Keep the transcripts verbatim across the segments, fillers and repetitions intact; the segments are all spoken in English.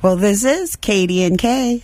Well, this is Katie and Kay.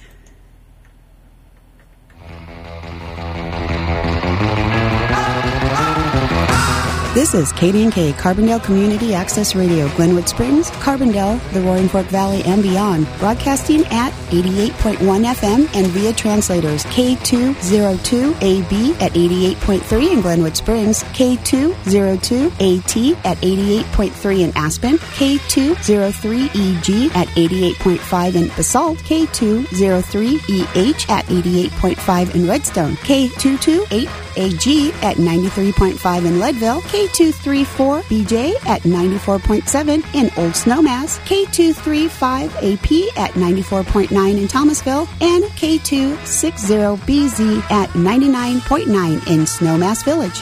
This is Katie and Kay, Carbondale Community Access Radio, Glenwood Springs, Carbondale, the Roaring Fork Valley, and beyond. Broadcasting at eighty-eight point one F M and via translators K two oh two A B at eighty-eight point three in Glenwood Springs, K two oh two A T at eighty-eight point three in Aspen, K two oh three E G at eighty-eight point five in Basalt, K two oh three E H at eighty-eight point five in Redstone, K two two eight A G at ninety-three point five in Leadville, K two three four B J at ninety-four point seven in Old Snowmass, K two three five A P at ninety-four point nine in Thomasville, and K two sixty B Z at ninety-nine point nine in Snowmass Village.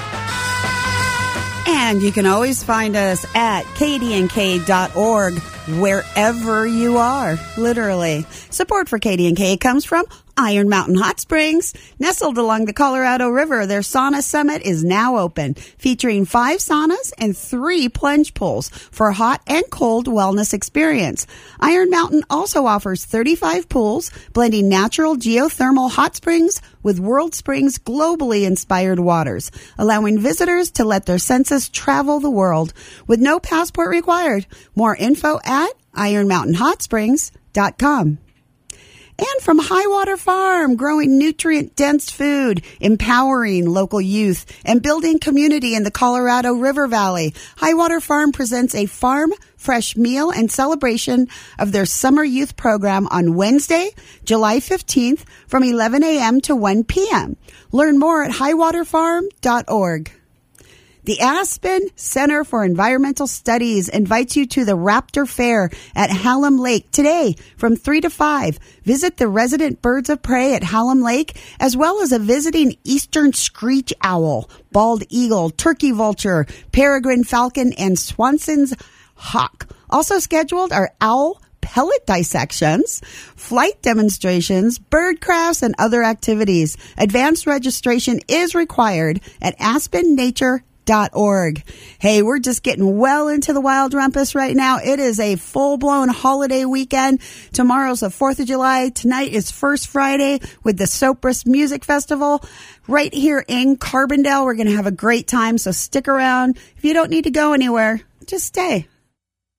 And you can always find us at katie and kay dot org wherever you are, literally. Support for Katie and Kay comes from Iron Mountain Hot Springs. Nestled along the Colorado River, their sauna summit is now open, featuring five saunas and three plunge pools for hot and cold wellness experience. Iron Mountain also offers thirty-five pools, blending natural geothermal hot springs with World Springs globally inspired waters, allowing visitors to let their senses travel the world with no passport required. More info at iron mountain hot springs dot com. And from Highwater Farm, growing nutrient-dense food, empowering local youth, and building community in the Colorado River Valley, Highwater Farm presents a farm fresh meal and celebration of their summer youth program on Wednesday, July fifteenth from eleven a.m. to one p.m. Learn more at highwater farm dot org. The Aspen Center for Environmental Studies invites you to the Raptor Fair at Hallam Lake today from three to five. Visit the resident birds of prey at Hallam Lake, as well as a visiting eastern screech owl, bald eagle, turkey vulture, peregrine falcon, and Swanson's hawk. Also scheduled are owl pellet dissections, flight demonstrations, bird crafts, and other activities. Advanced registration is required at aspen nature dot org. Hey, we're just getting well into the Wild Rumpus right now. It is a full-blown holiday weekend. Tomorrow's the fourth of July. Tonight is First Friday with the Sopris Music Festival right here in Carbondale. We're going to have a great time, so stick around. If you don't need to go anywhere, just stay.